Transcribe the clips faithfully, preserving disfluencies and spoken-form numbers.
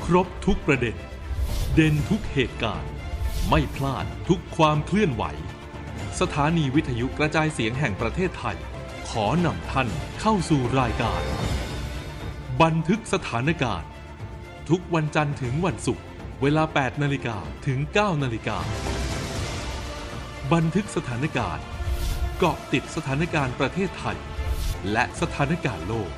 ครบทุกประเด็นเด่นทุกเหตุการณ์ไม่พลาดทุกความเคลื่อนไหวสถานีวิทยุกระจายเสียงแห่งประเทศไทยขอนำท่านเข้าสู่รายการบันทึกสถานการณ์ทุกวันจันทร์ถึงวันศุกร์เวลา แปดนาฬิกา ถึง เก้านาฬิกาบันทึกสถานการณ์เกาะติดสถานการณ์ประเทศไทยและสถานการณ์โลก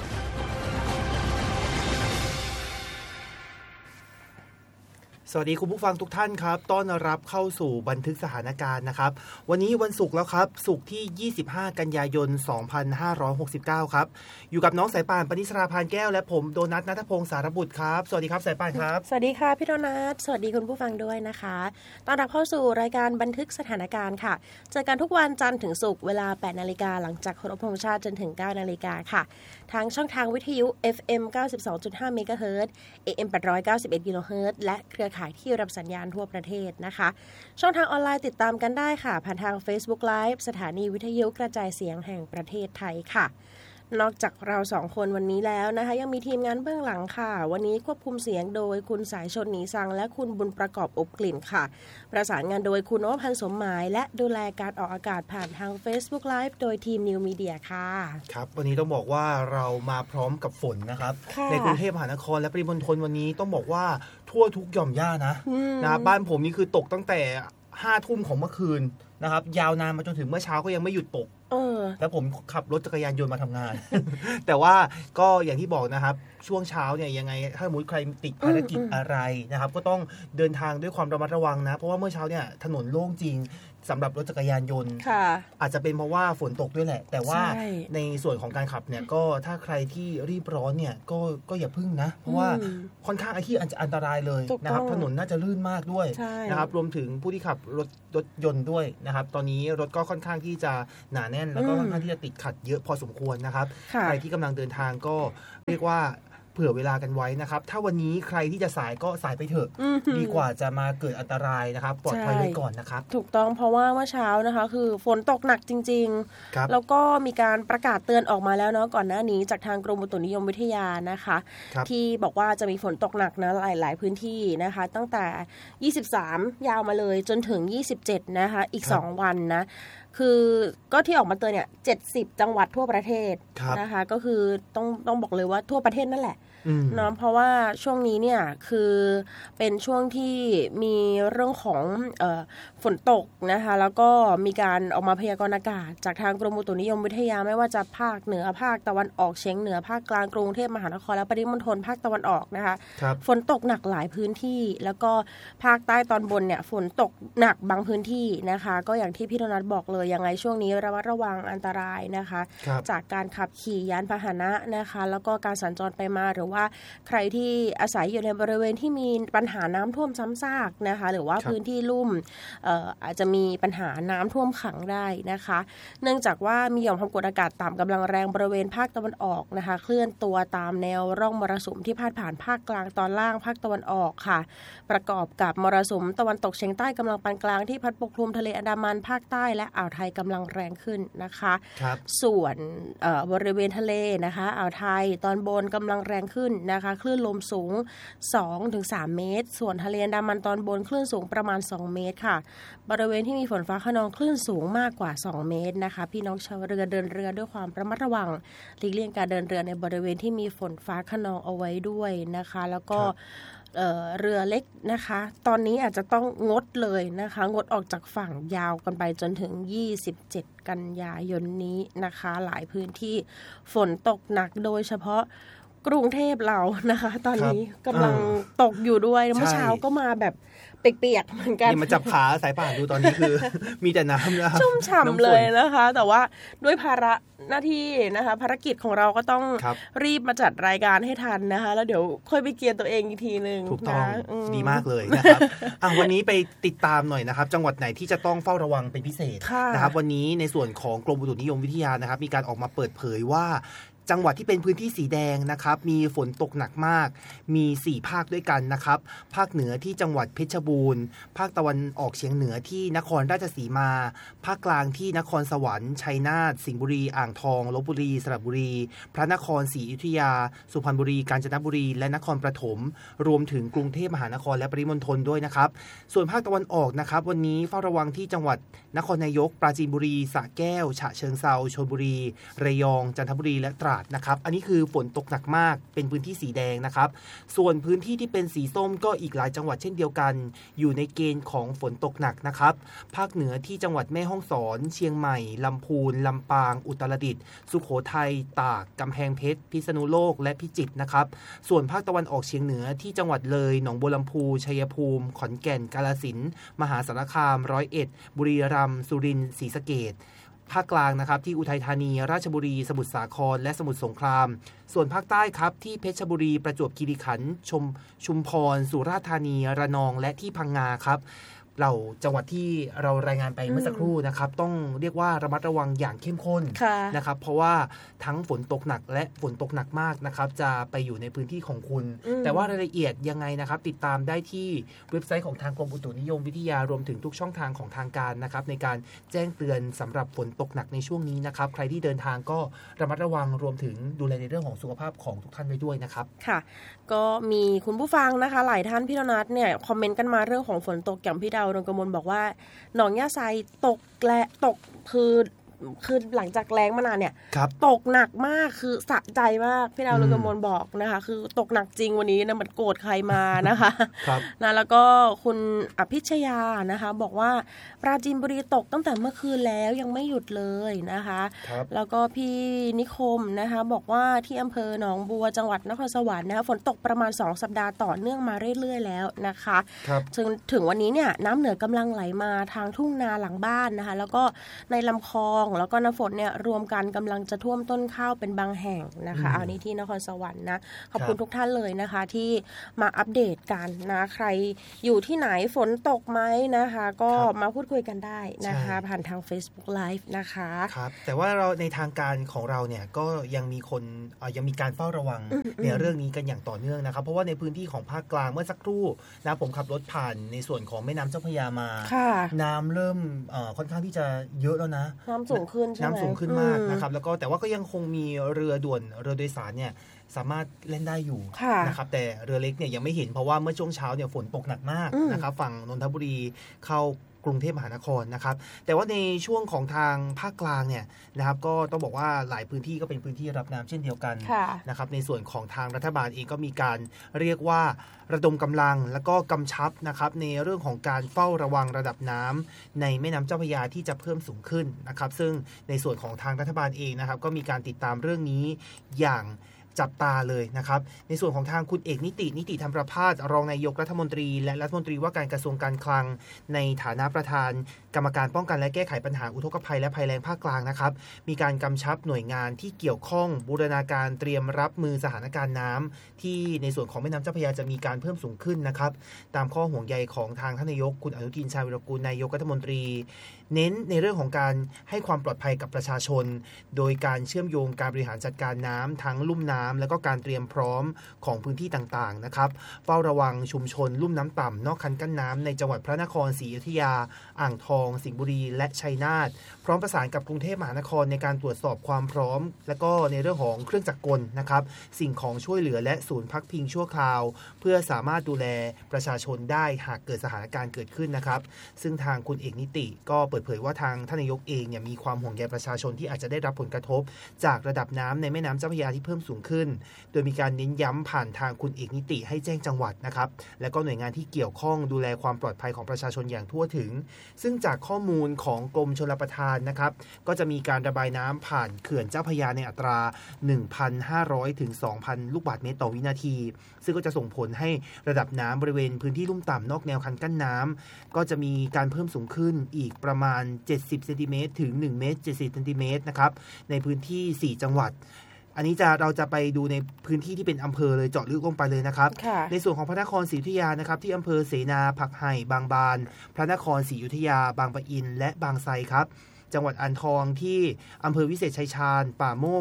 สวัสดีคุณผู้ฟังทุกท่านครับต้อนรับเข้าสู่บันทึกสถานการณ์นะครับวันนี้วันศุกร์แล้วครับศุกร์ที่ยี่สิบห้ากันยายนสองพันห้าร้อยหกสิบเก้าครับอยู่กับน้องสายป่านปณิสราพานแก้วและผมโดนัทณัฐพงศ์สารบุตรครับสวัสดีครับสายป่านครับสวัสดีค่ะพี่โดนัทสวัสดีคุณผู้ฟังด้วยนะคะต้อนรับเข้าสู่รายการบันทึกสถานการณ์ค่ะเจอกันทุกวันจันทร์ถึงศุกร์เวลา แปดนาฬิกาหลังจากเคารพธงชาติจนถึง เก้านาฬิกาค่ะทางช่องทางวิทยุ เอฟ เอ็ม เก้าสิบสองจุดห้า เมกะเฮิรตซ์ เอ เอ็ม แปดร้อยเก้าสิบเอ็ด กิโลเฮิรตซ์และเครือข่ายที่รับสัญญาณทั่วประเทศนะคะช่องทางออนไลน์ติดตามกันได้ค่ะผ่านทาง Facebook Live สถานีวิทยุกระจายเสียงแห่งประเทศไทยค่ะนอกจากเราสองคนวันนี้แล้วนะคะยังมีทีมงานเบื้องหลังค่ะวันนี้ควบคุมเสียงโดยคุณสายชนหนีสังและคุณบุญประกอบอบกลิ่นค่ะประสานงานโดยคุณโอพันธ์สมหมายและดูแลการออกอากาศผ่านทาง Facebook Live โดยทีม New Media ค่ะครับวันนี้ต้องบอกว่าเรามาพร้อมกับฝนนะครับในกรุงเทพมหานครและปริมณฑลวันนี้ต้องบอกว่าทั่วทุกหย่อมหญ้านะนะบ้านผมนี่คือตกตั้งแต่ห้าทุ่มของเมื่อคืนนะครับยาวนานมาจนถึงเมื่อเช้าก็ยังไม่หยุดตกแล้วผมขับรถจักรยานยนต์มาทำงาน แต่ว่าก็อย่างที่บอกนะครับช่วงเช้าเนี่ยยังไงถ้าสมมติใครติดภารกิจอะไรนะครับก็ต้องเดินทางด้วยความระมัดระวังนะเพราะว่าเมื่อเช้าเนี่ยถนนโล่งจริงสำหรับรถจักรยานยนต์อาจจะเป็นเพราะว่าฝนตกด้วยแหละแต่ว่าในส่วนของการขับเนี่ยก็ถ้าใครที่รีบร้อนเนี่ยก็ก็อย่าพึ่งนะเพราะว่าค่อนข้างไอ้ที่อันตรายเลยนะครับถนนน่าจะลื่นมากด้วยนะครับรวมถึงผู้ที่ขับรถรถยนต์ด้วยนะครับตอนนี้รถก็ค่อนข้างที่จะหนาแน่นแล้วก็ค่อนข้างที่จะติดขัดเยอะพอสมควรนะครับใครที่กำลังเดินทางก็เรียกว่าเผื่อเวลากันไว้นะครับถ้าวันนี้ใครที่จะสายก็สายไปเถอะดีกว่าจะมาเกิดอันตรายนะครับปลอดภัยไว้ก่อนนะครับถูกต้องเพราะว่าเมื่อเช้านะคะคือฝนตกหนักจริงๆแล้วก็มีการประกาศเตือนออกมาแล้วเนาะก่อนหน้านี้จากทางกรมอุตุนิยมวิทยานะคะที่บอกว่าจะมีฝนตกหนักนะหลายๆพื้นที่นะคะตั้งแต่ยี่สิบสามยาวมาเลยจนถึงยี่สิบเจ็ดนะคะอีกสองวันนะคือก็ที่ออกมาเตือนเนี่ยเจ็ดสิบจังหวัดทั่วประเทศนะคะก็คือต้องต้องบอกเลยว่าทั่วประเทศนั่นแหละเนาะเพราะว่าช่วงนี้เนี่ยคือเป็นช่วงที่มีเรื่องของเอ่อฝนตกนะคะแล้วก็มีการออกมาพยากรณ์อากาศจากทางกรมอุตุนิยมวิทยาไม่ว่าจะภาคเหนือภาคตะวันออกเฉียงเหนือภาคกลางกรุงเทพมหานครและปริมณฑลภาคตะวันออกนะคะฝนตกหนักหลายพื้นที่แล้วก็ภาคใต้ตอนบนเนี่ยฝนตกหนักบางพื้นที่นะคะก็อย่างที่พี่ธนัทบอกเลยยังไงช่วงนี้ระมัดระวังอันตรายนะคะจากการขับขี่ยานพาหนะนะคะแล้วก็การสัญจรไปมาหรือว่าใครที่อาศัยอยู่ในบริเวณที่มีปัญหาน้ำท่วมซ้ำซากนะคะหรือว่าพื้นที่ลุ่ม เอ่อ อาจจะมีปัญหาน้ำท่วมขังได้นะคะเนื่องจากว่ามีหย่อมความกดอากาศต่ำกำลังแรงบริเวณภาคตะวันออกนะคะเคลื่อนตัวตามแนวร่องมรสุมที่พาดผ่านภาคกลางตอนล่างภาคตะวันออกค่ะประกอบกับมรสุมตะวันตกเฉียงใต้กำลังปานกลางที่พัดปกคลุมทะเลอันดามันภาคใต้และอ่าวไทยกำลังแรงขึ้นนะคะส่วนบริเวณทะเลนะคะอ่าวไทยตอนบนกำลังแรงขึ้นนะคะคลื่นลมสูง สองถึงสาม เมตรส่วนทะเลอันดามันตอนบนคลื่นสูงประมาณสองเมตรค่ะบริเวณที่มีฝนฟ้าคะนองคลื่นสูงมากกว่าสองเมตรนะคะพี่น้องชาวเรือเดินเรือด้วยความระมัดระวังหลีกเลี่ยงการเดินเรือในบริเวณที่มีฝนฟ้าคะนองเอาไว้ด้วยนะคะแล้วก็เอ่อเรือเล็กนะคะตอนนี้อาจจะต้องงดเลยนะคะงดออกจากฝั่งยาวกันไปจนถึงยี่สิบเจ็ดกันยายนนี้นะคะหลายพื้นที่ฝนตกหนักโดยเฉพาะกรุงเทพเรานะคะตอนนี้กำลังตกอยู่ด้วยเมื่อเช้าก็มาแบบเปียกๆเหมือนกันนี่มาจับขาสายป่านดูตอนนี้คือ มีแต่น้ำนะครับชุ่มฉ่ำเลยนะคะแต่ว่าด้วยภาระหน้าที่นะคะภารกิจของเราก็ต้องรีบมาจัดรายการให้ทันนะคะแล้วเดี๋ยวค่อยไปเกียร์ตัวเองอีกทีนึงถูกต้องดีมากเลยนะครับอ่ะวันนี้ไปติดตามหน่อยนะครับจังหวัดไหนที่จะต้องเฝ้าระวังเป็นพิเศษนะครับวันนี้ในส่วนของกรมอุตุนิยมวิทยานะครับมีการออกมาเปิดเผยว่าจังหวัดที่เป็นพื้นที่สีแดงนะครับมีฝนตกหนักมากมีสี่ภาคด้วยกันนะครับภาคเหนือที่จังหวัดเพชรบูรณ์ภาคตะวันออกเฉียงเหนือที่นครราชสีมาภาคกลางที่นครสวรรค์ชัยนาทสิงห์บุรีอ่างทองลพบุรีสระบุรีพระนครศรีอยุธยาสุพรรณบุรีกาญจนบุรีและนครปฐมรวมถึงกรุงเทพมหานครและปริมณฑลด้วยนะครับส่วนภาคตะวันออกนะครับวันนี้เฝ้าระวังที่จังหวัดนครนายกปราจีนบุรีสระแก้วฉะเชิงเทราชลบุรีระยองจันทบุรีและตราดนะครับอันนี้คือฝนตกหนักมากเป็นพื้นที่สีแดงนะครับส่วนพื้นที่ที่เป็นสีส้มก็อีกหลายจังหวัดเช่นเดียวกันอยู่ในเกณฑ์ของฝนตกหนักนะครับภาคเหนือที่จังหวัดแม่ฮ่องสอนเชียงใหม่ลำพูนลำปางอุตรดิตถ์สุโขทัยตากกำแพงเพชรพิษณุโลกและพิจิตรนะครับส่วนภาคตะวันออกเฉียงเหนือที่จังหวัดเลยหนองบัวลำพูชัยภูมิขอนแก่นกาฬสินธุ์มหาสารคามร้อยเอ็ดบุรีรัมย์สุรินทร์ศรีสะเกษภาคกลางนะครับที่อุทัยธานีราชบุรีสมุทรสาครและสมุทรสงครามส่วนภาคใต้ครับที่เพชรบุรีประจวบคีรีขันธ์ชมชุมพรสุราษฎร์ธานีระนองและที่พังงาครับเราจังหวัดที่เรารายงานไปเมื่อสักครู่นะครับต้องเรียกว่าระมัดระวังอย่างเข้มข้นนะครับเพราะว่าทั้งฝนตกหนักและฝนตกหนักมากนะครับจะไปอยู่ในพื้นที่ของคุณแต่ว่ารายละเอียดยังไงนะครับติดตามได้ที่เว็บไซต์ของทางกรมอุตุนิยมวิทยารวมถึงทุกช่องทางของทางการนะครับในการแจ้งเตือนสำหรับฝนตกหนักในช่วงนี้นะครับใครที่เดินทางก็ระมัดระวังรวมถึงดูแลในเรื่องของสุขภาพของทุกท่านไว้ด้วยนะครับค่ะก็มีคุณผู้ฟังนะคะหลายท่านพี่ธนัทเนี่ยคอมเมนต์กันมาเรื่องของฝนตกอย่างพี่ดาวดวงกมลบอกว่าหนองย่าไซตกแกละตกคือคือหลังจากแล้งมานานเนี่ยตกหนักมากคือสะใจมากพี่ดาวดวงกมลบอกนะคะคือตกหนักจริงวันนี้นะมันโกรธใครมานะคะนะแล้วก็คุณอภิชยานะคะบอกว่าปราจีนบุรีตกตั้งแต่เมื่อคืนแล้วยังไม่หยุดเลยนะคะแล้วก็พี่นิคมนะคะบอกว่าที่อำเภอหนองบัวจังหวัดนครสวรรค์นะคะฝนตกประมาณสองสัปดาห์ต่อเนื่องมาเรื่อยๆแล้วนะคะถึงถึงวันนี้เนี่ยน้ำเหนือกำลังไหลมาทางทุ่งนาหลังบ้านนะคะแล้วก็ในลำคลองแล้วก็น้ำฝนเนี่ยรวมกันกำลังจะท่วมต้นข้าวเป็นบางแห่งนะคะอันนี้ที่นครสวรรค์นะขอบคุณทุกท่านเลยนะคะที่มาอัปเดตกันนะใครอยู่ที่ไหนฝนตกไหมนะคะก็มาพูดคุยกันได้นะคะผ่านทาง Facebook Live นะคะครับแต่ว่าเราในทางการของเราเนี่ยก็ยังมีคนยังมีการเฝ้าระวังในเรื่องนี้กันอย่างต่อเนื่องนะครับเพราะว่าในพื้นที่ของภาคกลางเมื่อสักครู่นะผมขับรถผ่านในส่วนของแม่น้ำเจ้าพระยามาน้ำเริ่มค่อนข้างที่จะเยอะแล้วนะน้ำสูงขึ้นใช่ไหมน้ำสูงขึ้นมากนะครับแล้วก็แต่ว่าก็ยังคงมีเรือด่วนเรือโดยสารเนี่ยสามารถเล่นได้อยู่นะครับแต่เรือเล็กเนี่ยยังไม่เห็นเพราะว่าเมื่อช่วงเช้าเนี่ยฝนตกหนักมากนะครับฝั่งนนทบุรีเข้ากรุงเทพมหานครนะครับแต่ว่าในช่วงของทางภาคกลางเนี่ยนะครับก็ต้องบอกว่าหลายพื้นที่ก็เป็นพื้นที่รับน้ำเช่นเดียวกันนะครับในส่วนของทางรัฐบาลเองก็มีการเรียกว่าระดมกำลังแล้วก็กำชับนะครับในเรื่องของการเฝ้าระวังระดับน้ำในแม่น้ำเจ้าพระยาที่จะเพิ่มสูงขึ้นนะครับซึ่งในส่วนของทางรัฐบาลเองนะครับก็มีการติดตามเรื่องนี้อย่างจับตาเลยนะครับในส่วนของทางคุณเอกนิตินิติธรรมประภาสรองนายกรัฐมนตรีและรัฐมนตรีว่าการกระทรวงการคลังในฐานะประธานกรรมการป้องกันและแก้ไขปัญหาอุทกภัยและภัยแล้งภาคกลางนะครับมีการกำชับหน่วยงานที่เกี่ยวข้องบูรณาการเตรียมรับมือสถานการณ์น้ำที่ในส่วนของแม่น้ำเจ้าพระยาจะมีการเพิ่มสูงขึ้นนะครับตามข้อห่วงใยของทางท่านนายกคุณอนุทินชาญวิรากูลนายกรัฐมนตรีเน้นในเรื่องของการให้ความปลอดภัยกับประชาชนโดยการเชื่อมโยงการบริหารจัดการน้ำทั้งลุ่มน้ำและก็การเตรียมพร้อมของพื้นที่ต่างๆนะครับเฝ้าระวังชุมชนลุ่มน้ำต่ำนอกคันกั้นน้ำในจังหวัดพระนครศรีอยุธยาอ่างทองสิงห์บุรีและชัยนาทพร้อมประสานกับกรุงเทพมหานครในการตรวจสอบความพร้อมและก็ในเรื่องของเครื่องจักรกลนะครับสิ่งของช่วยเหลือและศูนย์พักพิงชั่วคราวเพื่อสามารถดูแลประชาชนได้หากเกิดสถานการณ์เกิดขึ้นนะครับซึ่งทางคุณเอกนิติก็เปิดเผยว่าทางท่านนายกเองเนี่ยมีความห่วงใยประชาชนที่อาจจะได้รับผลกระทบจากระดับน้ำในแม่น้ำเจ้าพระยาที่เพิ่มสูงขึ้นโดยมีการเน้นย้ำผ่านทางคุณเอกนิติให้แจ้งจังหวัดนะครับและก็หน่วยงานที่เกี่ยวข้องดูแลความปลอดภัยของประชาชนอย่างทั่วถึงซึ่งจากข้อมูลของกรมชลประทานนะครับก็จะมีการระบายน้ำผ่านเขื่อนเจ้าพระยาในอัตรา หนึ่งพันห้าร้อย ถึง สองพัน ลูกบาศก์เมตรต่อวินาทีซึ่งก็จะส่งผลให้ระดับน้ำบริเวณพื้นที่ลุ่มต่ำนอกแนวคันกั้นน้ำก็จะมีการเพิ่มสูงขึ้นอีกประมาณเจ็ดสิบเซนติเมตรถึงหนึ่งเมตรเจ็ดสิบเซนติเมตรนะครับในพื้นที่สี่จังหวัดอันนี้จะเราจะไปดูในพื้นที่ที่เป็นอำเภอเลยเจาะลึกลงไปเลยนะครับในส่วนของพระนครศรีอยุธยานะครับที่อำเภอเสนาผักไห่บางบานพระนครศรีอยุธยาบางปะอินและบางไทรครับจังหวัดอ่างทองที่อำเภอวิเศษชัยชาญป่าโมก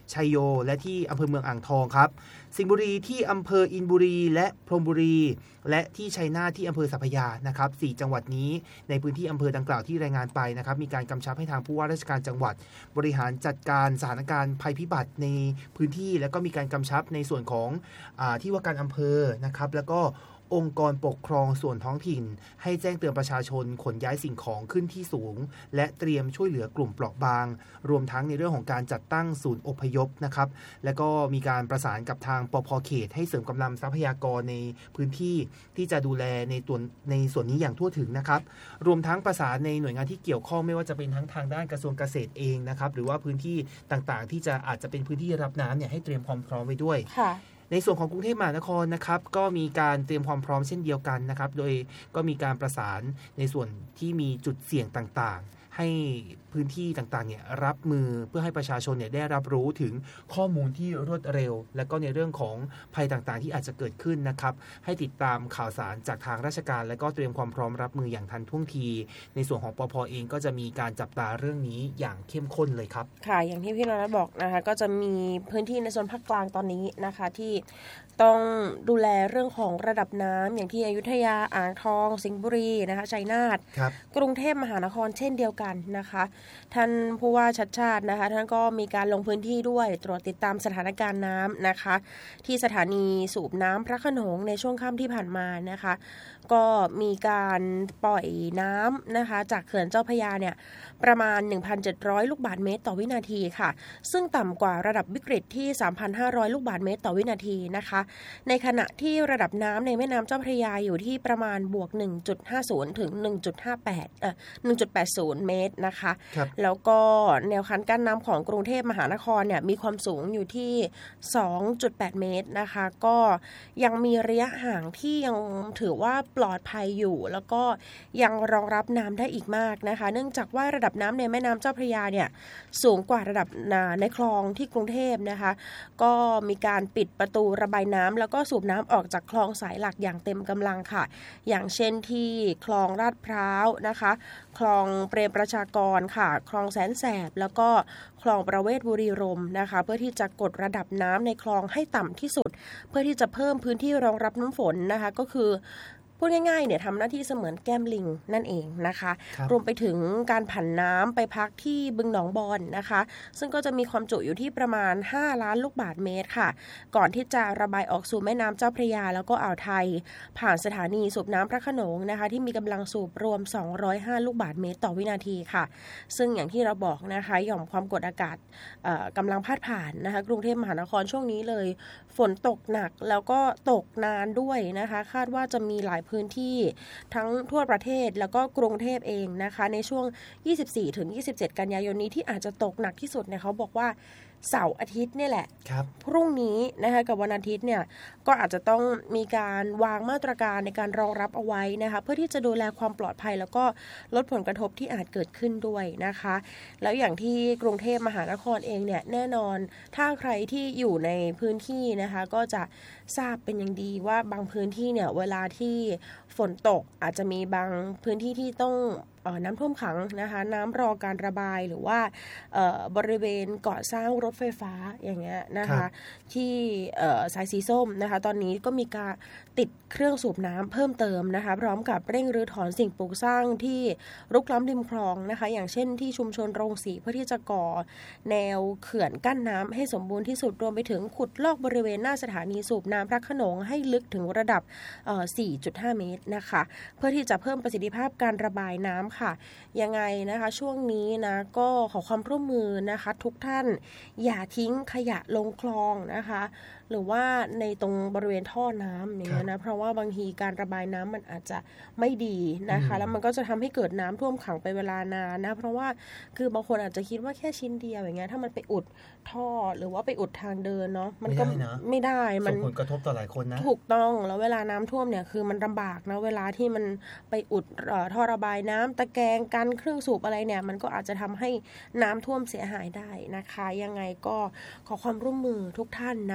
ชัยโยและที่อำเภอเมืองอ่างทองครับสิงห์บุรีที่อำเภออินบุรีและพรหมบุรีและที่ชัยนาทที่อำเภอสัพพยานะครับสี่จังหวัดนี้ในพื้นที่อำเภอดังกล่าวที่รายงานไปนะครับมีการกำชับให้ทางผู้ว่าราชการจังหวัดบริหารจัดการสถานการณ์ภัยพิบัติในพื้นที่แล้วก็มีการกำชับในส่วนของอ่าที่ว่าการอำเภอนะครับแล้วก็องค์กรปกครองส่วนท้องถิ่นให้แจ้งเตือนประชาชนขนย้ายสิ่งของขึ้นที่สูงและเตรียมช่วยเหลือกลุ่มเปราะบางรวมทั้งในเรื่องของการจัดตั้งศูนย์อพยพนะครับและก็มีการประสานกับทางปภ.เขตให้เสริมกำลังทรัพยากรในพื้นที่ที่จะดูแลในตัวในส่วนนี้อย่างทั่วถึงนะครับรวมทั้งประสานในหน่วยงานที่เกี่ยวข้องไม่ว่าจะเป็นทั้งทางด้านกระทรวงเกษตรเองนะครับหรือว่าพื้นที่ต่างๆที่จะอาจจะเป็นพื้นที่รับน้ำเนี่ยให้เตรียมความพร้อมไว้ด้วยในส่วนของกรุงเทพมหานครนะครับก็มีการเตรียมความพร้อมเช่นเดียวกันนะครับโดยก็มีการประสานในส่วนที่มีจุดเสี่ยงต่างๆให้พื้นที่ต่างๆเนี่ยรับมือเพื่อให้ประชาชนเนี่ยได้รับรู้ถึงข้อมูลที่รวดเร็วและก็ในเรื่องของภัยต่างๆที่อาจจะเกิดขึ้นนะครับให้ติดตามข่าวสารจากทางราชการและก็เตรียมความพร้อมรับมืออย่างทันท่วงทีในส่วนของปภ.เองก็จะมีการจับตาเรื่องนี้อย่างเข้มข้นเลยครับค่ะอย่างที่พี่นรัตน์บอกนะคะก็จะมีพื้นที่ในโซนภาคกลางตอนนี้นะคะที่ต้องดูแลเรื่องของระดับน้ำอย่างที่อยุธยาอ่างทองสิงห์บุรีนะคะชัยนาทกรุงเทพมหานครเช่นเดียวกันนะคะท่านผู้ว่าชัชชาตินะคะท่านก็มีการลงพื้นที่ด้วยตรวจติดตามสถานการณ์น้ำนะคะที่สถานีสูบน้ำพระโขนงในช่วงค่ำที่ผ่านมานะคะก็มีการปล่อยน้ำนะคะจากเขื่อนเจ้าพระยาเนี่ยประมาณ หนึ่งพันเจ็ดร้อย ลูกบาศก์เมตรต่อวินาทีค่ะซึ่งต่ำกว่าระดับวิกฤตที่ สามพันห้าร้อย ลูกบาศก์เมตรต่อวินาทีนะคะในขณะที่ระดับน้ำในแม่น้ำเจ้าพระยาอยู่ที่ประมาณบวก หนึ่งจุดห้าศูนย์ ถึง หนึ่งจุดห้าแปด เอ่อ หนึ่งจุดแปดศูนย์ เมตรนะคะแล้วก็แนวคันกั้นน้ำของกรุงเทพมหานครเนี่ยมีความสูงอยู่ที่ สองจุดแปด เมตรนะคะก็ยังมีระยะห่างที่ยังถือว่าปลอดภัยอยู่แล้วก็ยังรองรับน้ำได้อีกมากนะคะเนื่องจากว่าระดับน้ำในแม่น้ำเจ้าพระยาเนี่ยสูงกว่าระดับในคลองที่กรุงเทพนะคะก็มีการปิดประตูระบายน้ำแล้วก็สูบน้ำออกจากคลองสายหลักอย่างเต็มกำลังค่ะอย่างเช่นที่คลองลาดพร้าวนะคะคลองเปรมประชากรค่ะคลองแสนแสบแล้วก็คลองประเวศบุรีรมย์นะคะเพื่อที่จะกดระดับน้ำในคลองให้ต่ำที่สุดเพื่อที่จะเพิ่มพื้นที่รองรับน้ำฝนนะคะก็คือพูดง่ายๆเนี่ยทำหน้าที่เสมือนแก้มลิงนั่นเองนะคะรวมไปถึงการผันน้ำไปพักที่บึงหนองบอนนะคะซึ่งก็จะมีความจุอยู่ที่ประมาณห้าล้านลูกบาศก์เมตรค่ะก่อนที่จะระบายออกสู่แม่น้ำเจ้าพระยาแล้วก็อ่าวไทยผ่านสถานีสูบน้ำพระโขนงนะคะที่มีกำลังสูบรวมสองร้อยห้าลูกบาศก์เมตรต่อวินาทีค่ะซึ่งอย่างที่เราบอกนะคะหย่อมความกดอากาศกำลังพาดผ่านนะคะกรุงเทพมหานครช่วงนี้เลยฝนตกหนักแล้วก็ตกนานด้วยนะคะคาดว่าจะมีหลายพื้นที่ทั้งทั่วประเทศแล้วก็กรุงเทพเองนะคะในช่วง ยี่สิบสี่ถึงยี่สิบเจ็ด กันยายนนี้ที่อาจจะตกหนักที่สุดเนี่ยเขาบอกว่าเสาร์อาทิตย์เนี่ยแหละพรุ่งนี้นะคะกับวันอาทิตย์เนี่ยก็อาจจะต้องมีการวางมาตรการในการรองรับเอาไว้นะคะเพื่อที่จะดูแลความปลอดภัยแล้วก็ลดผลกระทบที่อาจเกิดขึ้นด้วยนะคะแล้วอย่างที่กรุงเทพมหานครเองเนี่ยแน่นอนถ้าใครที่อยู่ในพื้นที่นะคะก็จะทราบเป็นอย่างดีว่าบางพื้นที่เนี่ยเวลาที่ฝนตกอาจจะมีบางพื้นที่ที่ต้องน้ำท่วมขังนะคะน้ำรอการระบายหรือว่าบริเวณก่อสร้างรถไฟฟ้าอย่างเงี้ยนะคะที่สายสีส้มนะคะตอนนี้ก็มีการติดเครื่องสูบน้ำเพิ่มเติมนะคะพร้อมกับเร่งรื้อถอนสิ่งปลูกสร้างที่รุกล้ำริมคลองนะคะอย่างเช่นที่ชุมชนโรงสีเพื่อที่จะก่อแนวเขื่อนกั้นน้ำให้สมบูรณ์ที่สุดรวมไปถึงขุดลอกบริเวณหน้าสถานีสูบน้ำพระโขนงให้ลึกถึงระดับ สี่จุดห้า เมตรนะคะเพื่อที่จะเพิ่มประสิทธิภาพการระบายน้ำค่ะยังไงนะคะช่วงนี้นะก็ขอความร่วมมือนะคะทุกท่านอย่าทิ้งขยะลงคลองนะคะหรือว่าในตรงบริเวณท่อน้ำอย่างเงี้ยนะเพราะว่าบางทีการระบายน้ำมันอาจจะไม่ดีนะคะแล้วมันก็จะทำให้เกิดน้ำท่วมขังไปเวลานานนะเพราะว่าคือบางคนอาจจะคิดว่าแค่ชิ้นเดียวอย่างเงี้ยถ้ามันไปอุดท่อหรือว่าไปอุดทางเดินเนาะมันก็ไม่ได้มันส่งผลกระทบต่อหลายคนนะถูกต้องแล้วเวลาน้ำท่วมเนี่ยคือมันลำบากนะเวลาที่มันไปอุดท่อระบายน้ำตะแกรงกันเครื่องสูบอะไรเนี่ยมันก็อาจจะทำให้น้ำท่วมเสียหายได้นะคะยังไงก็ขอความร่วมมือทุกท่านนะคะช่วง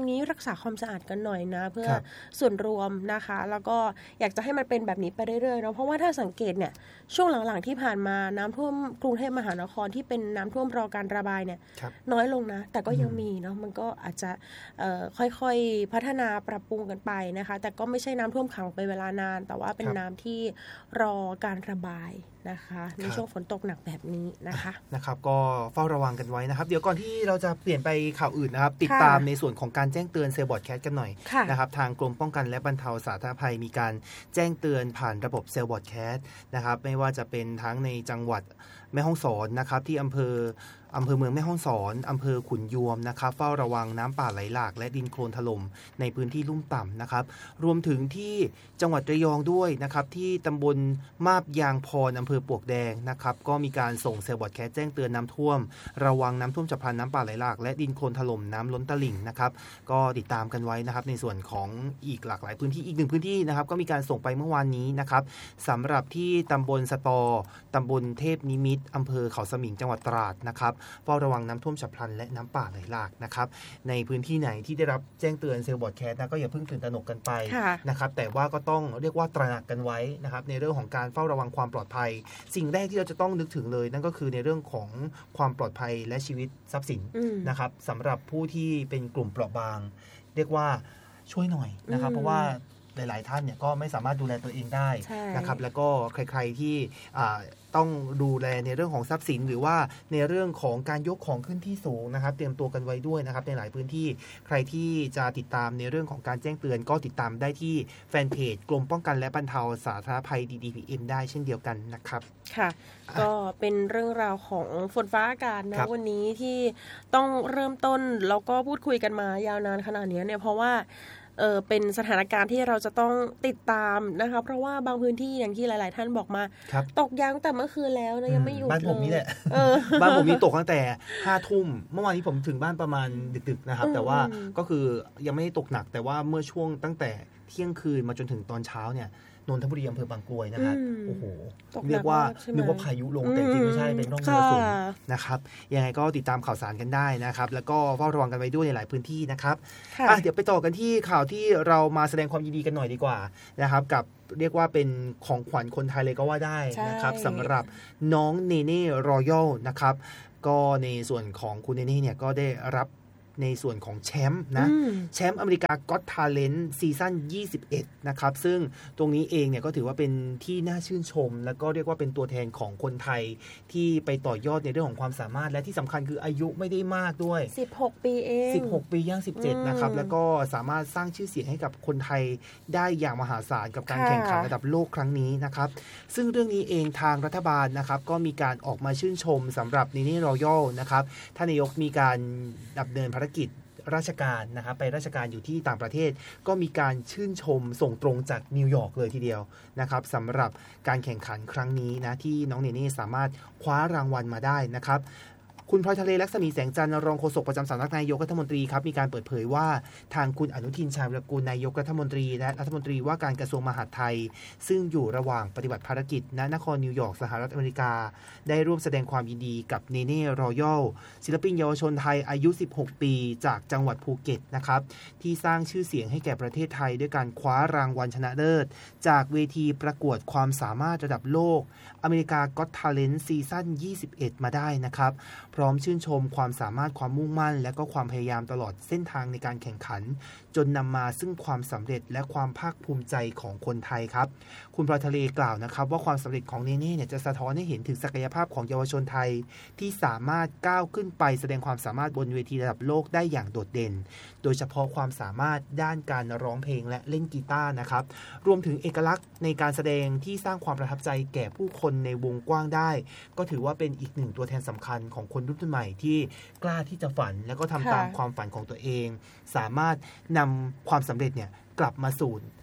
รงนี้รักษาความสะอาดกันหน่อยนะเพื่อส่วนรวมนะคะแล้วก็อยากจะให้มันเป็นแบบนี้ไปเรื่อยๆเนาะเพราะว่าถ้าสังเกตเนี่ยช่วงหลังๆที่ผ่านมาน้ำท่วมกรุงเทพมหานครที่เป็นน้ำท่วมรอการระบายเนี่ยน้อยลงนะแต่ก็ยังมีเนาะมันก็อาจจะค่อยๆพัฒนาปรับปรุงกันไปนะคะแต่ก็ไม่ใช่น้ำท่วมขังไปเวลานานแต่ว่าเป็นน้ำที่รอการระบายนะคะในช่วงฝนตกหนักแบบนี้นะคะนะครับก็เฝ้าระวังกันไว้นะครับเดี๋ยวก่อนที่เราจะเปลี่ยนไปข่าวอื่นนะครับติดตามในส่วนของการแจ้งเตือนเซลล์บอร์ดแคสต์กันหน่อยนะครับทางกรมป้องกันและบรรเทาสาธารณภัยมีการแจ้งเตือนผ่านระบบเซลล์บอร์ดแคสต์นะครับไม่ว่าจะเป็นทั้งในจังหวัดแม่ฮ่องสอนนะครับที่อำเภออำเภอเมืองแม่ฮ่องสอนอำเภอขุนยวมนะครับเฝ้าระวังน้ำป่าไหลหลากและดินโคลนถล่มในพื้นที่ลุ่มต่ำนะครับรวมถึงที่จังหวัดระยองด้วยนะครับที่ตำบลมาบยางพรอำเภอปลวกแดงนะครับก็มีการส่งเซลล์บอร์ดแคสต์แจ้งเตือนน้ำท่วมระวังน้ำท่วมฉับพลันน้ำป่าไหลหลากและดินโคลนถล่มน้ำล้นตลิ่งนะครับก็ติดตามกันไว้นะครับในส่วนของอีกหลากหลายพื้นที่อีกหนึ่งพื้นที่นะครับก็มีการส่งไปเมื่อวานนี้นะครับสำหรับที่ตำบลสตอตำบลเทพนิมิตรอำเภอเขาสมิงจังหวัดตราดนะครับเฝ้าระวังน้ำท่วมฉับพลันและน้ำป่าไหลหลากนะครับในพื้นที่ไหนที่ได้รับแจ้งเตือนเซลล์บอร์ดแคสต์นะก็อย่าเพิ่งตื่นตระหนกกันไปนะครับแต่ว่าก็ต้องเรียกว่าตระหนักกันไว้นะครับในเรื่องของการเฝ้าระวังความปลอดภัยสิ่งแรกที่เราจะต้องนึกถึงเลยนั่นก็คือในเรื่องของความปลอดภัยและชีวิตทรัพย์สินนะครับสำหรับผู้ที่เป็นกลุ่มเปราะบางเรียกว่าช่วยหน่อยนะครับเพราะว่าหลายๆท่านเนี่ยก็ไม่สามารถดูแลตัวเองได้นะครับแล้วก็ใครๆที่ต้องดูแลในเรื่องของทรัพย์สินหรือว่าในเรื่องของการยกของขึ้นที่สูงนะครับเตรียมตัวกันไว้ด้วยนะครับในหลายพื้นที่ใครที่จะติดตามในเรื่องของการแจ้งเตือนก็ติดตามได้ที่แฟนเพจกรมป้องกันและบรรเทาสาธารณภัย ดี ดี พี เอ็ม ได้เช่นเดียวกันนะครับค่ะก็เป็นเรื่องราวของฝนฟ้าอากาศนะวันนี้ที่ต้องเริ่มต้นแล้วก็พูดคุยกันมายาวนานขนาดนี้เนี่ยเพราะว่าเออเป็นสถานการณ์ที่เราจะต้องติดตามนะคะเพราะว่าบางพื้นที่อย่างที่หลายๆท่านบอกมาตกยางแต่เมื่อคืนแล้วนะยังไม่หยุดบ้านผมนี่แหละบ้านผมนี่ตกตั้งแต่ห้าทุ่มเมื่อวานนี้ผมถึงบ้านประมาณดึกๆนะครับแต่ว่าก็คือยังไม่ได้ตกหนักแต่ว่าเมื่อช่วงตั้งแต่เที่ยงคืนมาจนถึงตอนเช้าเนี่ยนนทบุรีอำเภอบางกรวยนะครับโอ้โหเรียกว่านึกว่าพายุลงแต่จริงไม่ใช่เป็นร่องมรสุมนะครับยังไงก็ติดตามข่าวสารกันได้นะครับแล้วก็เฝ้าระวังกันไว้ด้วยในหลายพื้นที่นะครับอ่ะเดี๋ยวไปต่อกันที่ข่าวที่เรามาแสดงความยินดีกันหน่อยดีกว่านะครับกับเรียกว่าเป็นของขวัญคนไทยเลยก็ว่าได้นะครับสำหรับน้องเนเน่รอยัลนะครับก็ในส่วนของคุณเนเน่เนี่ยก็ได้รับในส่วนของแชมป์นะแชมป์อเมริกาก็อตทาเลนต์ซีซั่นยี่สิบเอ็ดนะครับซึ่งตรงนี้เองเนี่ยก็ถือว่าเป็นที่น่าชื่นชมแล้วก็เรียกว่าเป็นตัวแทนของคนไทยที่ไปต่อยอดในเรื่องของความสามารถและที่สำคัญคืออายุไม่ได้มากด้วยสิบหกปีเองสิบหกปีย่างสิบเจ็ดนะครับแล้วก็สามารถสร้างชื่อเสียงให้กับคนไทยได้อย่างมหาศาลกับการแข่งขันระดับโลกครั้งนี้นะครับซึ่งเรื่องนี้เองทางรัฐบาลนะครับก็มีการออกมาชื่นชมสำหรับเนเน่รอยัลนะครับท่านนายกมีการดำเนินภารกิจราชการนะครับไปราชการอยู่ที่ต่างประเทศก็มีการชื่นชมส่งตรงจากนิวยอร์กเลยทีเดียวนะครับสำหรับการแข่งขันครั้งนี้นะที่น้องเนเน่สามารถคว้ารางวัลมาได้นะครับคุณพลอยทะเลลักษมีแสงจันทร์รองโฆษกประจำสำนักนายกรัฐมนตรีครับมีการเปิดเผยว่าทางคุณอนุทินชาญวิรากูลนายกรัฐมนตรีและรัฐมนตรีว่าการกระทรวงมหาดไทยซึ่งอยู่ระหว่างปฏิบัติภารกิจณนครนิวยอร์กสหรัฐอเมริกาได้ร่วมแสดงความยินดีกับเนเน่รอยัลศิลปินเยาวชนไทยอายุสิบหกปีจากจังหวัดภูเก็ตนะครับที่สร้างชื่อเสียงให้แก่ประเทศไทยด้วยการคว้ารางวัลชนะเลิศจากเวทีประกวดความสามารถระดับโลกอเมริกาก็อตทาเลนต์ซีซั่นยี่สิบเอ็ดมาได้นะครับพร้อมชื่นชมความสามารถความมุ่งมั่นและก็ความพยายามตลอดเส้นทางในการแข่งขันจนนำมาซึ่งความสำเร็จและความภาคภูมิใจของคนไทยครับคุณพลอยทะเลกล่าวนะครับว่าความสำเร็จของเนเน่เนี่ยจะสะท้อนให้เห็นถึงศักยภาพของเยาวชนไทยที่สามารถก้าวขึ้นไปแสดงความสามารถบนเวทีระดับโลกได้อย่างโดดเด่นโดยเฉพาะความสามารถด้านการร้องเพลงและเล่นกีตาร์นะครับรวมถึงเอกลักษณ์ในการแสดงที่สร้างความประทับใจแก่ผู้คนในวงกว้างได้ก็ถือว่าเป็นอีกหนึ่งตัวแทนสำคัญของคนรุ่นใหม่ที่กล้าที่จะฝันและก็ทำตามความฝันของตัวเองสามารถนำความสำเร็จเนี่ยกลับมาสู่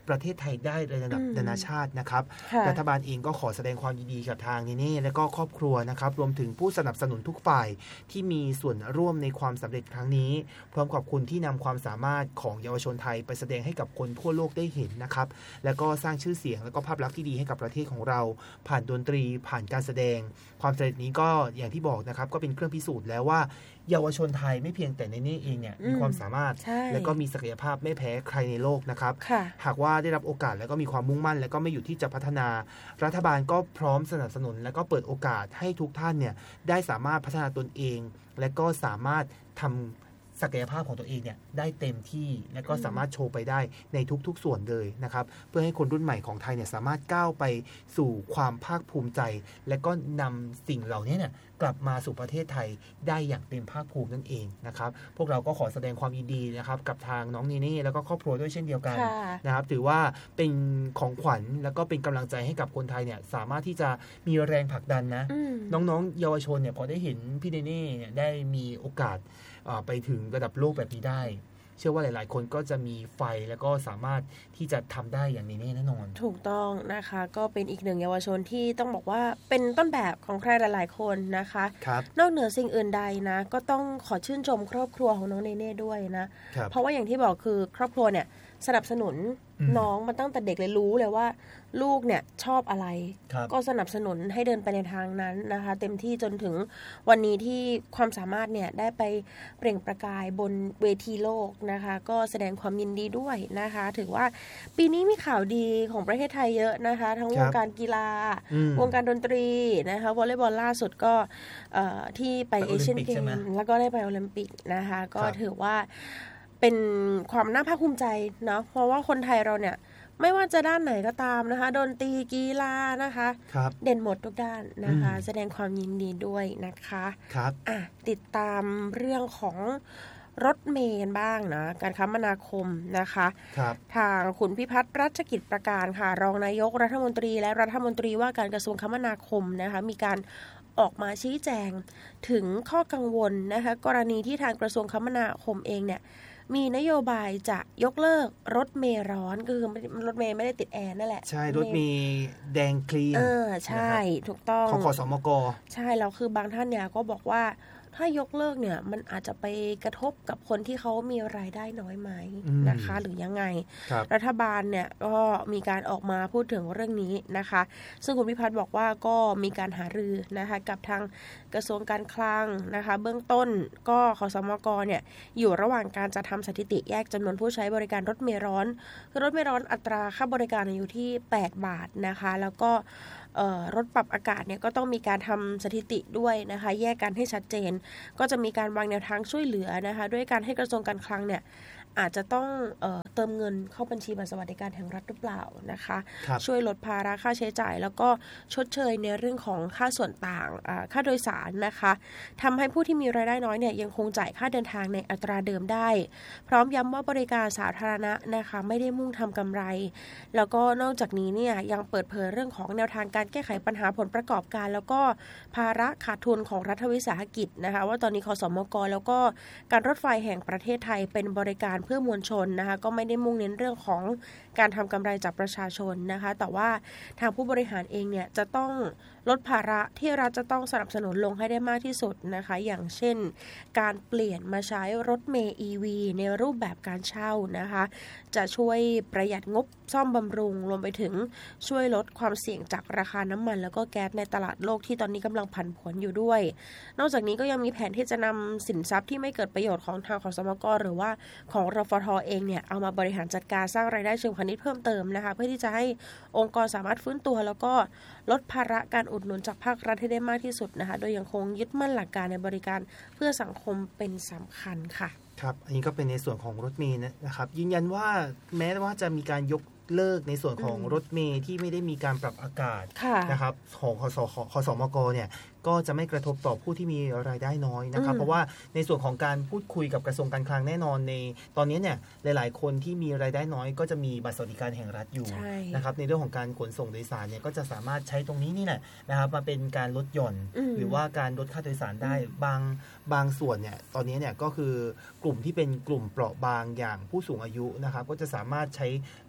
ประเทศไทยได้ในระดับนานาชาตินะครับรัฐบาลเองก็ขอแสดงความยินดีกับทางเนเน่และก็ครอบครัวนะครับรวมถึงผู้สนับสนุนทุกฝ่ายที่มีส่วนร่วมในความสำเร็จครั้งนี้พร้อมขอบคุณที่นำความสามารถของเยาวชนไทยไปแสดงให้กับคนทั่วโลกได้เห็นนะครับและก็สร้างชื่อเสียงและก็ภาพลักษณ์ที่ดีให้กับประเทศของเราผ่านดนตรีผ่านการแสดงความสำเร็จนี้ก็อย่างที่บอกนะครับก็เป็นเครื่องพิสูจน์แล้วว่าเยาวชนไทยไม่เพียงแต่ในนี้เองเนี่ยมีความสามารถและก็มีศักยภาพไม่แพ้ใครในโลกนะครับหากว่าได้รับโอกาสแล้วก็มีความมุ่งมั่นและก็ไม่หยุดที่จะพัฒนารัฐบาลก็พร้อมสนับสนุนและก็เปิดโอกาสให้ทุกท่านเนี่ยได้สามารถพัฒนาตนเองและก็สามารถทำศักยภาพของตัวเองเนี่ยได้เต็มที่และก็สามารถโชว์ไปได้ในทุกๆส่วนเลยนะครับเพื่อให้คนรุ่นใหม่ของไทยเนี่ยสามารถก้าวไปสู่ความภาคภูมิใจและก็นำสิ่งเหล่านี้เนี่ยกลับมาสู่ประเทศไทยได้อย่างเต็มภาคภูมินั่นเองนะครับพวกเราก็ขอแสดงความยินดีนะครับกับทางน้องเนเน่แล้วก็ครอบครัวด้วยเช่นเดียวกันนะครับถือว่าเป็นของขวัญแล้วก็เป็นกำลังใจให้กับคนไทยเนี่ยสามารถที่จะมีแรงผลักดันนะน้องๆเยาวชนเนี่ยพอได้เห็นพี่เนเน่เนี่ยได้มีโอกาสไปถึงระดับโลกแบบนี้ได้เชื่อว่าหลายๆคนก็จะมีไฟแล้วก็สามารถที่จะทำได้อย่างนี้แน่นอนถูกต้องนะคะก็เป็นอีกหนึ่งเยาวชนที่ต้องบอกว่าเป็นต้นแบบของใครหลายๆคนนะคะนอกเหนือสิ่งอื่นใดนะก็ต้องขอชื่นชมครอบครัวของน้องเนเน่ด้วยนะเพราะว่าอย่างที่บอกคือครอบครัวเนี่ยสนับสนุนน้องมาตั้งแต่เด็กเลยรู้เลยว่าลูกเนี่ยชอบอะไรก็สนับสนุนให้เดินไปในทางนั้นนะคะเต็มที่จนถึงวันนี้ที่ความสามารถเนี่ยได้ไปเปล่งประกายบนเวทีโลกนะคะก็แสดงความยินดีด้วยนะคะถือว่าปีนี้มีข่าวดีของประเทศไทยเยอะนะคะทั้งวงการกีฬาวงการดนตรีนะคะวอลเลย์บอลล่าสุดก็ที่ไปเอเชียนเกมแล้วก็ได้ไปโอลิมปิกนะคะก็ถือว่าเป็นความน่าภาคภูมิใจเนาะเพราะว่าคนไทยเราเนี่ยไม่ว่าจะด้านไหนก็ตามนะคะดนตรีกีฬานะคะเด่นหมดทุกด้านนะคะแสดงความยินดีด้วยนะคะครับอ่ะติดตามเรื่องของรถเมล์กันบ้างนะการคมนาคมนะคะทางคุณพิพัฒน์รัชกิจประการค่ะรองนายกรัฐมนตรีและรัฐมนตรีว่าการกระทรวงคมนาคมนะคะมีการออกมาชี้แจงถึงข้อกังวลนะคะกรณีที่ทางกระทรวงคมนาคมเองเนี่ยมีนโยบายจะยกเลิกรถเมล์ร้อนก็คือรถเมล์ไม่ได้ติดแอร์นั่นแหละใช่รถเมล์แดงคลีนเออใช่ถูกต้องของขสมกใช่แล้วคือบางท่านเนี่ยก็บอกว่าถ้ายกเลิกเนี่ยมันอาจจะไปกระทบกับคนที่เขามีรายได้น้อยไหมนะคะหรือยังไงรรัฐบาลเนี่ยก็มีการออกมาพูดถึงเรื่องนี้นะคะซึ่งคุณพิพัฒน์บอกว่าก็มีการหารือนะคะกับทางกระทรวงการคลังนะคะเบื้องต้นก็ขสมกเนี่ยอยู่ระหว่างการจะทำสถิติแยกจำนวนผู้ใช้บริการรถเมล์ร้อนคือรถเมล์ร้อนอัตราค่าบริการอยู่ที่แปดบาทนะคะแล้วก็รถปรับอากาศเนี่ยก็ต้องมีการทำสถิติด้วยนะคะแยกกันให้ชัดเจนก็จะมีการวางแนวทางช่วยเหลือนะคะด้วยการให้กระทรวงการคลังเนี่ยอาจจะต้องเอ่อเติมเงินเข้าบัญชีบัตรสวัสดิการแห่งรัฐหรือเปล่านะคะช่วยลดภาระค่าใช้จ่ายแล้วก็ชดเชยในเรื่องของค่าส่วนต่างค่าโดยสารนะคะทำให้ผู้ที่มีรายได้น้อยเนี่ยยังคงจ่ายค่าเดินทางในอัตราเดิมได้พร้อมย้ำว่าบริการสาธารณะนะคะไม่ได้มุ่งทำกำไรแล้วก็นอกจากนี้เนี่ยยังเปิดเผยเรื่องของแนวทางการแก้ไขปัญหาผลประกอบการแล้วก็ภาระขาดทุนของรัฐวิสาหกิจนะคะว่าตอนนี้คสมกแล้วก็การรถไฟแห่งประเทศไทยเป็นบริการเพื่อมวลชนนะคะก็ไม่ได้มุ่งเน้นเรื่องของการทำกำไรจากประชาชนนะคะแต่ว่าทางผู้บริหารเองเนี่ยจะต้องลดภาระที่รัฐจะต้องสนับสนุนลงให้ได้มากที่สุดนะคะอย่างเช่นการเปลี่ยนมาใช้รถเมล์ อี วี ในรูปแบบการเช่านะคะจะช่วยประหยัดงบซ่อมบำรุงรวมไปถึงช่วยลดความเสี่ยงจากราคาน้ำมันแล้วก็แก๊สในตลาดโลกที่ตอนนี้กำลังผันผวนอยู่ด้วยนอกจากนี้ก็ยังมีแผนที่จะนำสินทรัพย์ที่ไม่เกิดประโยชน์ของทางขสมกหรือว่าของรฟท.เองเนี่ยเอามาบริหารจัดการสร้างรายได้เชิงพาณิชย์เพิ่มเติมนะคะเพื่อที่จะให้องค์กรสามารถฟื้นตัวแล้วก็ลดภาระการอุดหนุนจากภาครัฐให้ได้มากที่สุดนะคะโดยยังคงยึดมั่นหลักการในบริการเพื่อสังคมเป็นสำคัญค่ะครับอันนี้ก็เป็นในส่วนของรถเมล์นะครับยืนยันว่าแม้ว่าจะมีการยกเลิกในส่วนของรถเมล์ที่ไม่ได้มีการปรับอากาศนะครับของคสคสมกเนี่ยก็จะไม่กระทบต่อผู้ที่มีรายได้น้อยนะครับเพราะว่าในส่วนของการพูดคุยกับกระทรวงการคลังแน่นอนในตอนนี้เนี่ยหลายๆคนที่มีรายได้น้อยก็จะมีบัตรสวัสดิการแห่งรัฐอยู่นะครับในเรื่องของการขนส่งโดยสารเนี่ยก็จะสามารถใช้ตรงนี้นี่แหละนะครับมาเป็นการลดหย่อนหรือว่าการลดค่าโดยสารได้บางบางส่วนเนี่ยตอนนี้เนี่ยก็คือกลุ่มที่เป็นกลุ่มเปราะบางอย่างผู้สูงอายุนะครับก็จะสามารถใช้ลดในส่วน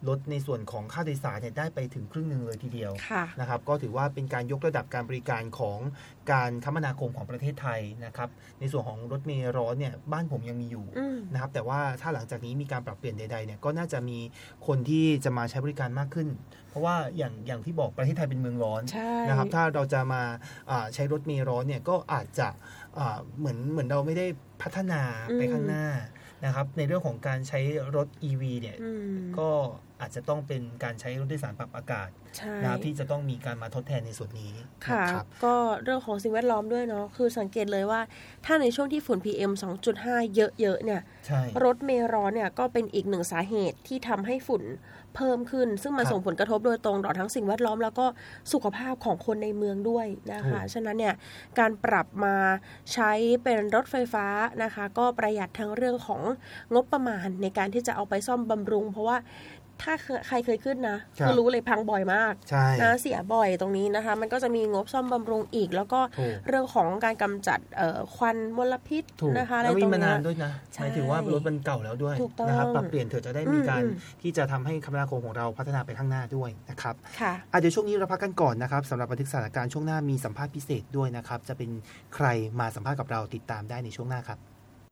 ส่วนของค่าโดยสารเนี่ยได้ไปถึงครึ่งหนึ่งเลยทีเดียวค่ะนะครับก็ถือว่าเป็นการยกระดับการบริการของการคมนาคมของประเทศไทยนะครับในส่วนของรถเมล์ร้อนเนี่ยบ้านผมยังมีอยู่นะครับแต่ว่าถ้าหลังจากนี้มีการปรับเปลี่ยนใดๆเนี่ยก็น่าจะมีคนที่จะมาใช้บริการมากขึ้นเพราะว่าอย่างอย่างที่บอกประเทศไทยเป็นเมืองร้อนนะครับถ้าเราจะมาใช้รถเมล์ร้อนเนี่ยก็อาจจะเหมือนเหมือนเราไม่ได้พัฒนาไปข้างหน้านะครับในเรื่องของการใช้รถ อี วี เนี่ยก็อาจจะต้องเป็นการใช้รถโดยสารปรับอากาศนะครับที่จะต้องมีการมาทดแทนในส่วนนี้ค่ะก็เรื่องของสิ่งแวดล้อมด้วยเนาะคือสังเกตเลยว่าถ้าในช่วงที่ฝุ่น พี เอ็ม สองจุดห้า เยอะๆเนี่ยรถเมล์ร้อนเนี่ยก็เป็นอีกหนึ่งสาเหตุที่ทำให้ฝุ่นเพิ่มขึ้นซึ่งมันส่งผลกระทบโดยตรงต่อทั้งสิ่งแวดล้อมแล้วก็สุขภาพของคนในเมืองด้วยนะคะฉะนั้นเนี่ยการปรับมาใช้เป็นรถไฟฟ้านะคะก็ประหยัดทั้งเรื่องของงบประมาณในการที่จะเอาไปซ่อมบำรุงเพราะว่าถ้าใครเคยขึ้นนะคือรู้เลยพังบ่อยมากนะเสียบ่อยตรงนี้นะคะมันก็จะมีงบซ่อมบำรุงอีกแล้วก็เรื่องของการกำจัดควันมลพิษนะคะอะไรตรงนี้แล้วมีมานานด้วยนะหมายถึงว่ารถมันเก่าแล้วด้วยนะครับปรับเปลี่ยนเถอะจะได้มีการที่จะทำให้คมนาคมของเราพัฒนาไปข้างหน้าด้วยนะครับเดี๋ยวช่วงนี้เราพักกันก่อนนะครับสำหรับบันทึกสถานการณ์ช่วงหน้ามีสัมภาษณ์พิเศษด้วยนะครับจะเป็นใครมาสัมภาษณ์กับเราติดตามได้ในช่วงหน้าครับ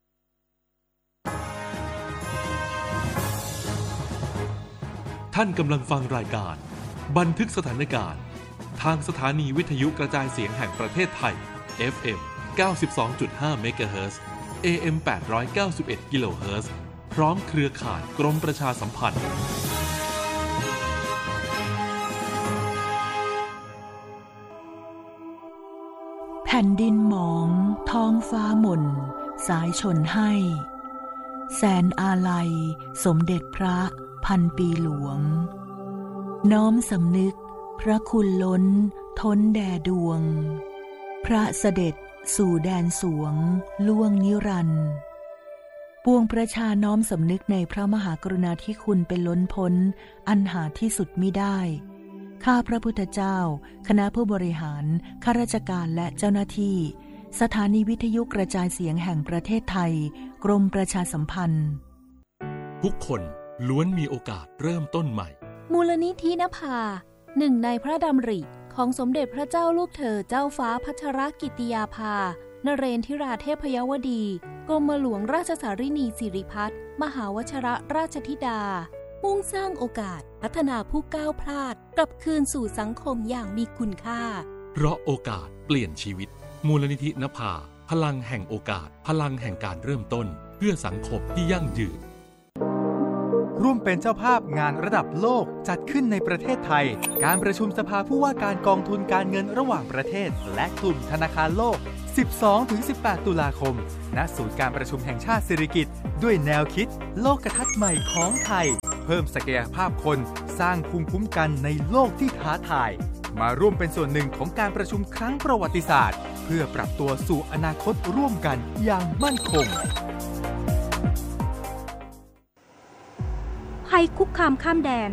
ท่านกำลังฟังรายการบันทึกสถานการณ์ทางสถานีวิทยุกระจายเสียงแห่งประเทศไทย เอฟ เอ็ม เก้าสิบสองจุดห้า เมกะเฮิรตซ์ เอ เอ็ม แปดร้อยเก้าสิบเอ็ด กิโลเฮิรตซ์ พร้อมเครือข่ายกรมประชาสัมพันธ์แผ่นดินหมองท้องฟ้าหม่นสายชนให้แสนอาลัยสมเด็จพระพันปีหลวงน้อมสำนึกพระคุณล้นท้นแด่ดวงพระเสด็จสู่แดนสวงล่วงนิรันดร์ปวงประชาน้อมสำนึกในพระมหากรุณาธิคุณเป็นล้นพ้นอันหาที่สุดมิได้ข้าพระพุทธเจ้าคณะผู้บริหารข้าราชการและเจ้าหน้าที่สถานีวิทยุกระจายเสียงแห่งประเทศไทยกรมประชาสัมพันธ์ทุกคนล้วนมีโอกาสเริ่มต้นใหม่มูลนิธินภาหนึ่งในพระดำริของสมเด็จพระเจ้าลูกเธอเจ้าฟ้าพัชรกิติยาภานเรนทิราเทพยวดีกรมหลวงราชสารินีสิริพัฒน์มหาวชรราชธิดามุ่งสร้างโอกาสพัฒนาผู้ก้าวพลาดกลับคืนสู่สังคมอย่างมีคุณค่าเพราะโอกาสเปลี่ยนชีวิตมูลนิธินภาพลังแห่งโอกาสพลังแห่งการเริ่มต้นเพื่อสังคมที่ยั่งยืนร่วมเป็นเจ้าภาพงานระดับโลกจัดขึ้นในประเทศไทยการประชุมสภาผู้ว่าการกองทุนการเงินระหว่างประเทศและกลุ่มธนาคารโลก สิบสองถึงสิบแปด ตุลาคมณศูนย์การประชุมแห่งชาติสิริกิติ์ด้วยแนวคิดโลกทัศน์ใหม่ของไทยเพิ่มศักยภาพคนสร้างภูมิคุ้มกันในโลกที่ท้าทายมาร่วมเป็นส่วนหนึ่งของการประชุมครั้งประวัติศาสตร์เพื่อปรับตัวสู่อนาคตร่วมกันอย่างมั่นคงภัยคุกคามข้ามแดน